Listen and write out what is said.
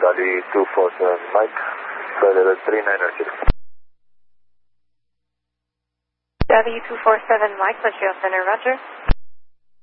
Charlie 247 Mike, flight level 3906. Charlie 247 Mike, Montreal Center, roger.